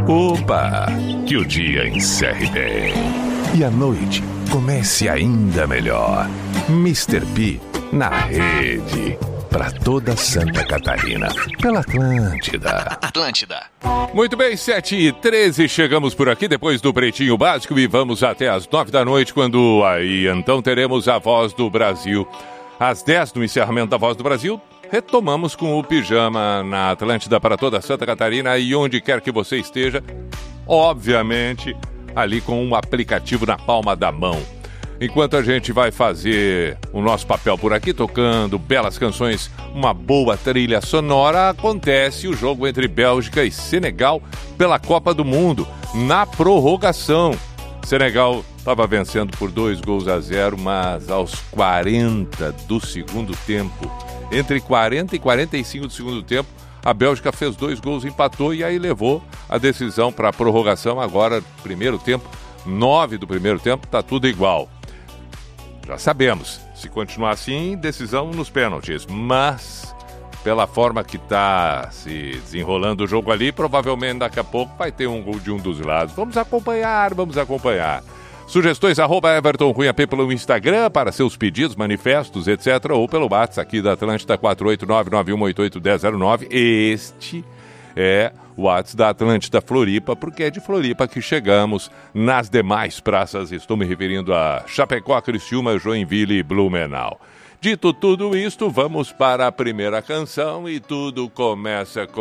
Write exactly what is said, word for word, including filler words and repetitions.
Opa! Que o dia encerre bem. E a noite comece ainda melhor. mister P na rede. Para toda Santa Catarina. Pela Atlântida. Atlântida. Muito bem, sete e treze, chegamos por aqui depois do Pretinho Básico e vamos até às nove da noite, quando aí então teremos a Voz do Brasil. Às dez, no encerramento da Voz do Brasil, retomamos com o Pijama na Atlântida para toda Santa Catarina e onde quer que você esteja, obviamente, ali com um aplicativo na palma da mão. Enquanto a gente vai fazer o nosso papel por aqui, tocando belas canções, uma boa trilha sonora, acontece o jogo entre Bélgica e Senegal pela Copa do Mundo, na prorrogação. Senegal estava vencendo por dois gols a zero, mas aos quarenta do segundo tempo, entre quarenta e quarenta e cinco do segundo tempo, a Bélgica fez dois gols, empatou e aí levou a decisão para a prorrogação. Agora, primeiro tempo, nove do primeiro tempo, está tudo igual. Já sabemos, se continuar assim, decisão nos pênaltis, mas pela forma que está se desenrolando o jogo ali, provavelmente daqui a pouco vai ter um gol de um dos lados. Vamos acompanhar, vamos acompanhar. Sugestões, arroba Everton Cunha P pelo Instagram para seus pedidos, manifestos, etcétera. Ou pelo WhatsApp aqui da Atlântida quatro oito nove nove um oito oito um zero zero nove. Este é o WhatsApp da Atlântida Floripa, porque é de Floripa que chegamos nas demais praças. Estou me referindo a Chapecó, Criciúma, Joinville e Blumenau. Dito tudo isto, vamos para a primeira canção e tudo começa com